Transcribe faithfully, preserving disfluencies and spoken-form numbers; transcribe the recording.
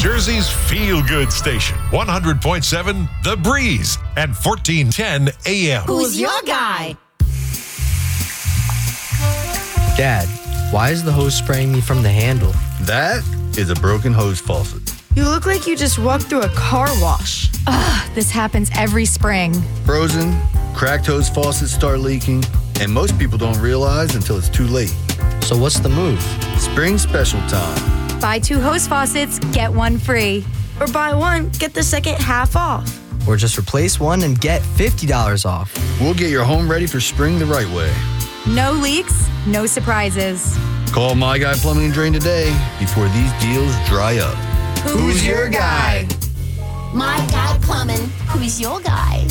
Jersey's feel-good station, one hundred point seven The Breeze and fourteen ten A M. Who's your guy? Dad, why is the hose spraying me from the handle? That is a broken hose faucet. You look like you just walked through a car wash. Ugh, this happens every spring. Frozen, cracked hose faucets start leaking, and most people don't realize until it's too late. So what's the move? Spring special time. Buy two hose faucets, get one free. Or buy one, get the second half off. Or just replace one and get fifty dollars off. We'll get your home ready for spring the right way. No leaks, no surprises. Call My Guy Plumbing and Drain today before these deals dry up. Who's your guy? My Guy Plumbing. Who's your guy?